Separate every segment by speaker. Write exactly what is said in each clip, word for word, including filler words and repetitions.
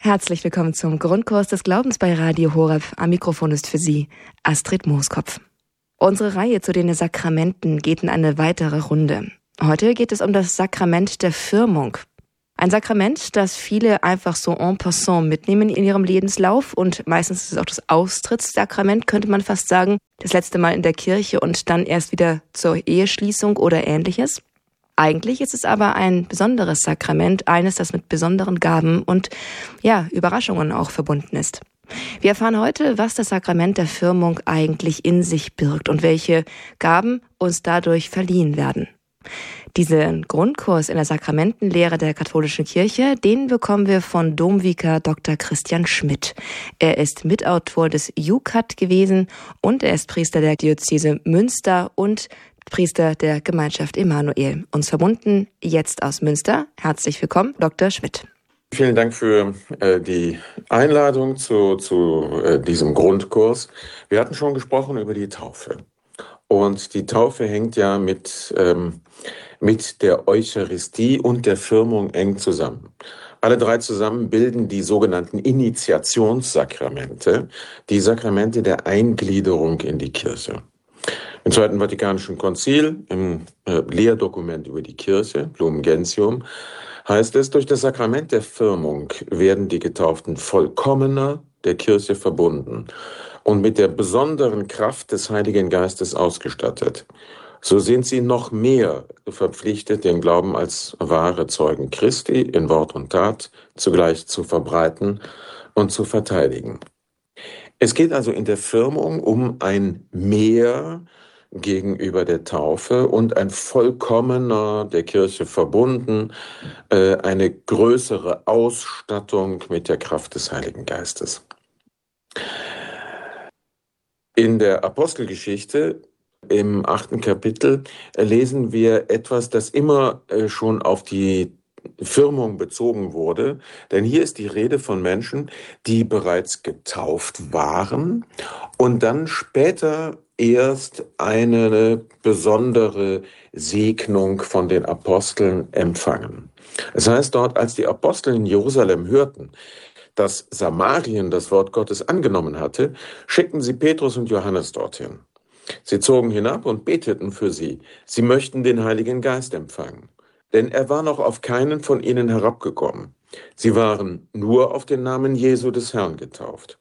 Speaker 1: Herzlich willkommen zum Grundkurs des Glaubens bei Radio Horeb. Am Mikrofon ist für Sie Astrid Mooskopf. Unsere Reihe zu den Sakramenten geht in eine weitere Runde. Heute geht es um das Sakrament der Firmung. Ein Sakrament, das viele einfach so en passant mitnehmen in ihrem Lebenslauf, und meistens ist es auch das Austrittssakrament, könnte man fast sagen, das letzte Mal in der Kirche und dann erst wieder zur Eheschließung oder Ähnliches. Eigentlich ist es aber ein besonderes Sakrament, eines, das mit besonderen Gaben und ja, Überraschungen auch verbunden ist. Wir erfahren heute, was das Sakrament der Firmung eigentlich in sich birgt und welche Gaben uns dadurch verliehen werden. Diesen Grundkurs in der Sakramentenlehre der katholischen Kirche, den bekommen wir von Domvikar Doktor Christian Schmidt. Er ist Mitautor des Jukat gewesen und er ist Priester der Diözese Münster und Priester der Gemeinschaft Emanuel. Uns verbunden jetzt aus Münster. Herzlich willkommen, Doktor Schmidt.
Speaker 2: Vielen Dank für äh, die Einladung zu, zu äh, diesem Grundkurs. Wir hatten schon gesprochen über die Taufe. Und die Taufe hängt ja mit, ähm, mit der Eucharistie und der Firmung eng zusammen. Alle drei zusammen bilden die sogenannten Initiationssakramente, die Sakramente der Eingliederung in die Kirche. Im Zweiten Vatikanischen Konzil, im äh, Lehrdokument über die Kirche, Lumen Gentium, heißt es, durch das Sakrament der Firmung werden die Getauften vollkommener der Kirche verbunden und mit der besonderen Kraft des Heiligen Geistes ausgestattet. So sind sie noch mehr verpflichtet, den Glauben als wahre Zeugen Christi in Wort und Tat zugleich zu verbreiten und zu verteidigen. Es geht also in der Firmung um ein Mehr gegenüber der Taufe und ein vollkommener der Kirche verbunden, äh, eine größere Ausstattung mit der Kraft des Heiligen Geistes. In der Apostelgeschichte im achten Kapitel lesen wir etwas, das immer äh, schon auf die Firmung bezogen wurde, denn hier ist die Rede von Menschen, die bereits getauft waren und dann später erst eine besondere Segnung von den Aposteln empfangen. Es heißt dort, als die Apostel in Jerusalem hörten, dass Samarien das Wort Gottes angenommen hatte, schickten sie Petrus und Johannes dorthin. Sie zogen hinab und beteten für sie. Sie möchten den Heiligen Geist empfangen. Denn er war noch auf keinen von ihnen herabgekommen. Sie waren nur auf den Namen Jesu des Herrn getauft.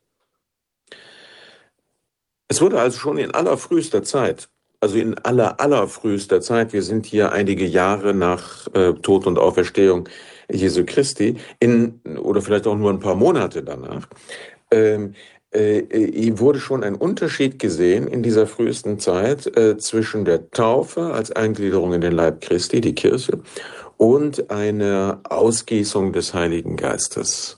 Speaker 2: Es wurde also schon in allerfrühester Zeit, also in aller, allerfrühester Zeit, wir sind hier einige Jahre nach äh, Tod und Auferstehung Jesu Christi, in, oder vielleicht auch nur ein paar Monate danach, ähm, äh, wurde schon ein Unterschied gesehen in dieser frühesten Zeit äh, zwischen der Taufe als Eingliederung in den Leib Christi, die Kirche, und einer Ausgießung des Heiligen Geistes.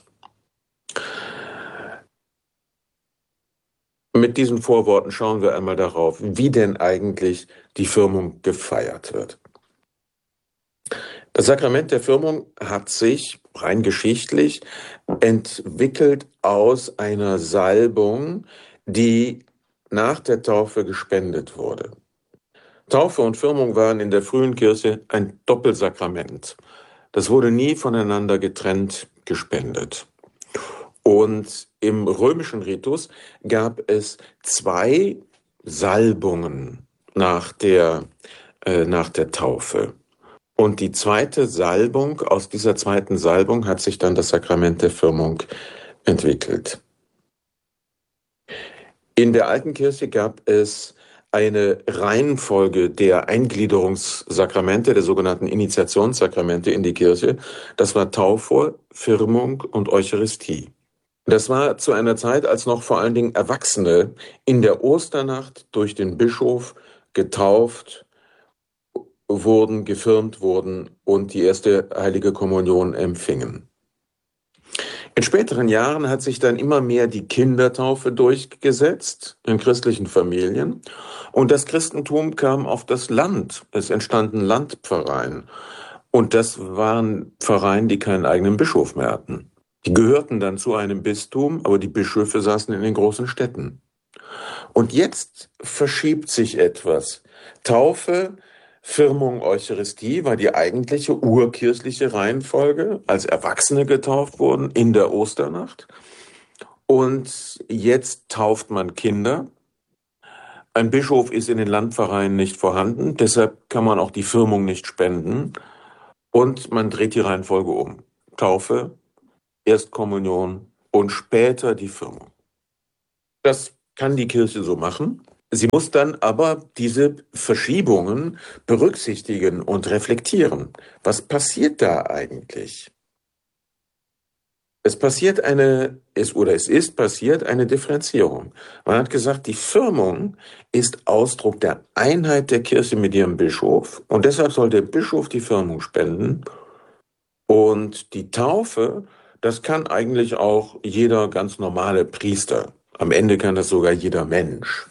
Speaker 2: Mit diesen Vorworten schauen wir einmal darauf, wie denn eigentlich die Firmung gefeiert wird. Das Sakrament der Firmung hat sich rein geschichtlich entwickelt aus einer Salbung, die nach der Taufe gespendet wurde. Taufe und Firmung waren in der frühen Kirche ein Doppelsakrament. Das wurde nie voneinander getrennt gespendet. Und im römischen Ritus gab es zwei Salbungen nach der, äh, nach der Taufe. Und die zweite Salbung, aus dieser zweiten Salbung hat sich dann das Sakrament der Firmung entwickelt. In der alten Kirche gab es eine Reihenfolge der Eingliederungssakramente, der sogenannten Initiationssakramente in die Kirche. Das war Taufe, Firmung und Eucharistie. Das war zu einer Zeit, als noch vor allen Dingen Erwachsene in der Osternacht durch den Bischof getauft wurden, gefirmt wurden und die erste heilige Kommunion empfingen. In späteren Jahren hat sich dann immer mehr die Kindertaufe durchgesetzt in christlichen Familien und das Christentum kam auf das Land. Es entstanden Landpfarreien und das waren Pfarreien, die keinen eigenen Bischof mehr hatten. Die gehörten dann zu einem Bistum, aber die Bischöfe saßen in den großen Städten. Und jetzt verschiebt sich etwas. Taufe, Firmung, Eucharistie war die eigentliche urkirchliche Reihenfolge, als Erwachsene getauft wurden in der Osternacht. Und jetzt tauft man Kinder. Ein Bischof ist in den Landpfarreien nicht vorhanden, deshalb kann man auch die Firmung nicht spenden. Und man dreht die Reihenfolge um. Taufe, Erstkommunion und später die Firmung. Das kann die Kirche so machen. Sie muss dann aber diese Verschiebungen berücksichtigen und reflektieren. Was passiert da eigentlich? Es passiert eine, es, oder es ist passiert eine Differenzierung. Man hat gesagt, die Firmung ist Ausdruck der Einheit der Kirche mit ihrem Bischof und deshalb soll der Bischof die Firmung spenden. Und die Taufe, das kann eigentlich auch jeder ganz normale Priester. Am Ende kann das sogar jeder Mensch.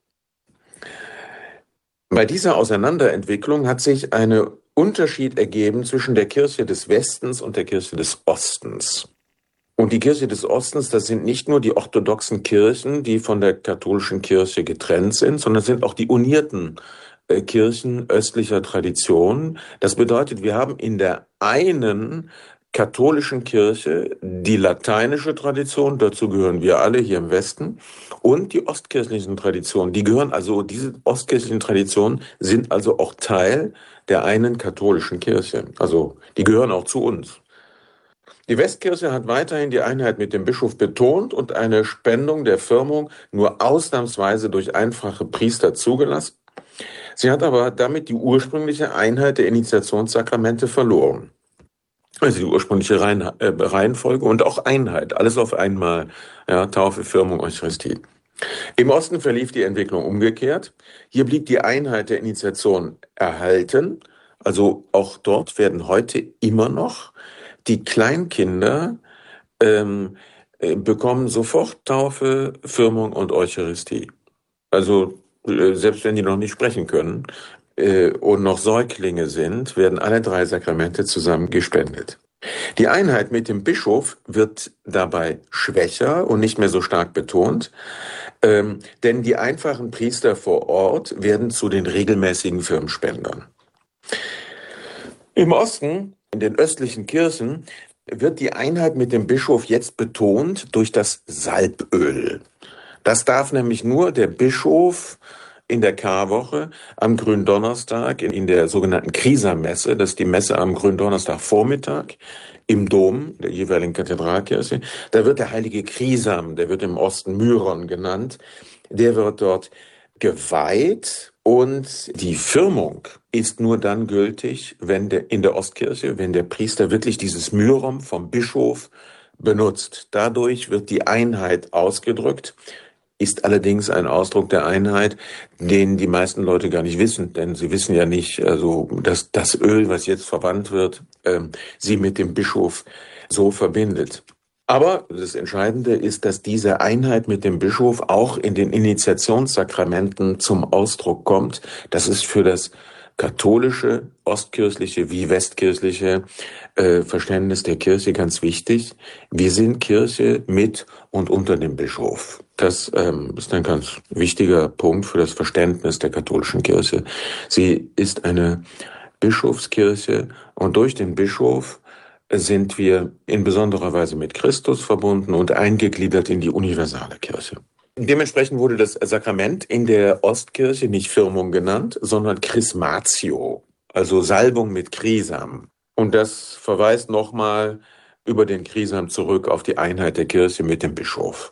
Speaker 2: Bei dieser Auseinanderentwicklung hat sich ein Unterschied ergeben zwischen der Kirche des Westens und der Kirche des Ostens. Und die Kirche des Ostens, das sind nicht nur die orthodoxen Kirchen, die von der katholischen Kirche getrennt sind, sondern sind auch die unierten äh, Kirchen östlicher Tradition. Das bedeutet, wir haben in der einen katholischen Kirche die lateinische Tradition, dazu gehören wir alle hier im Westen, und die ostkirchlichen Traditionen. Die gehören also, diese ostkirchlichen Traditionen sind also auch Teil der einen katholischen Kirche. Also die gehören auch zu uns. Die Westkirche hat weiterhin die Einheit mit dem Bischof betont und eine Spendung der Firmung nur ausnahmsweise durch einfache Priester zugelassen. Sie hat aber damit die ursprüngliche Einheit der Initiationssakramente verloren. Also die ursprüngliche Reihenfolge und auch Einheit, alles auf einmal, ja, Taufe, Firmung, Eucharistie. Im Osten verlief die Entwicklung umgekehrt. Hier blieb die Einheit der Initiation erhalten. Also auch dort werden heute immer noch die Kleinkinder ähm, äh, bekommen sofort Taufe, Firmung und Eucharistie. Also äh, selbst wenn die noch nicht sprechen können äh, und noch Säuglinge sind, werden alle drei Sakramente zusammen gespendet. Die Einheit mit dem Bischof wird dabei schwächer und nicht mehr so stark betont, ähm, denn die einfachen Priester vor Ort werden zu den regelmäßigen Firmspendern. Im Osten, in den östlichen Kirchen, wird die Einheit mit dem Bischof jetzt betont durch das Salböl. Das darf nämlich nur der Bischof in der Karwoche am Gründonnerstag in der sogenannten Krisammesse, das ist die Messe am Gründonnerstagvormittag im Dom der jeweiligen Kathedralkirche. Da wird der heilige Krisam, der wird im Osten Myron genannt, der wird dort geweiht und die Firmung ist nur dann gültig, wenn der in der Ostkirche, wenn der Priester wirklich dieses Myron vom Bischof benutzt. Dadurch wird die Einheit ausgedrückt, ist allerdings ein Ausdruck der Einheit, den die meisten Leute gar nicht wissen, denn sie wissen ja nicht, also dass das Öl, was jetzt verwandt wird, äh, sie mit dem Bischof so verbindet. Aber das Entscheidende ist, dass diese Einheit mit dem Bischof auch in den Initiationssakramenten zum Ausdruck kommt. Das ist für das katholische, ostkirchliche wie westkirchliche äh, Verständnis der Kirche ganz wichtig. Wir sind Kirche mit und unter dem Bischof. Das ähm, ist ein ganz wichtiger Punkt für das Verständnis der katholischen Kirche. Sie ist eine Bischofskirche und durch den Bischof sind wir in besonderer Weise mit Christus verbunden und eingegliedert in die universale Kirche. Dementsprechend wurde das Sakrament in der Ostkirche nicht Firmung genannt, sondern Chrismatio, also Salbung mit Krisam. Und das verweist nochmal über den Krisam zurück auf die Einheit der Kirche mit dem Bischof.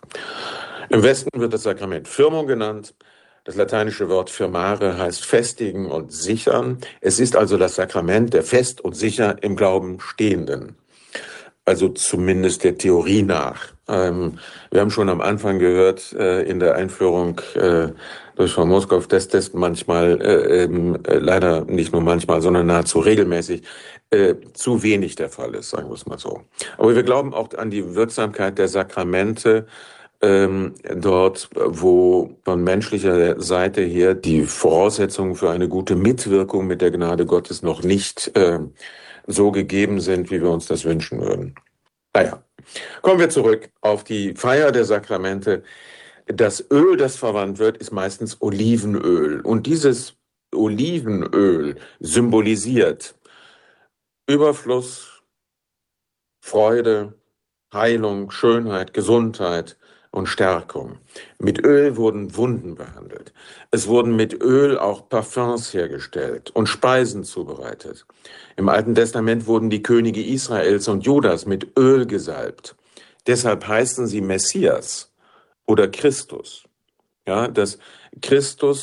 Speaker 2: Im Westen wird das Sakrament Firmung genannt. Das lateinische Wort firmare heißt festigen und sichern. Es ist also das Sakrament der fest und sicher im Glauben Stehenden. Also zumindest der Theorie nach. Ähm, wir haben schon am Anfang gehört, äh, in der Einführung äh, durch Frau Moskow, dass das manchmal, äh, ähm, äh, leider nicht nur manchmal, sondern nahezu regelmäßig, äh, zu wenig der Fall ist, sagen wir es mal so. Aber wir glauben auch an die Wirksamkeit der Sakramente, ähm, dort, wo von menschlicher Seite her die Voraussetzungen für eine gute Mitwirkung mit der Gnade Gottes noch nicht äh, so gegeben sind, wie wir uns das wünschen würden. Naja, kommen wir zurück auf die Feier der Sakramente. Das Öl, das verwandt wird, ist meistens Olivenöl. Und dieses Olivenöl symbolisiert Überfluss, Freude, Heilung, Schönheit, Gesundheit und Stärkung. Mit Öl wurden Wunden behandelt. Es wurden mit Öl auch Parfums hergestellt und Speisen zubereitet. Im Alten Testament wurden die Könige Israels und Judas mit Öl gesalbt. Deshalb heißen sie Messias oder Christus. Ja, dass Christus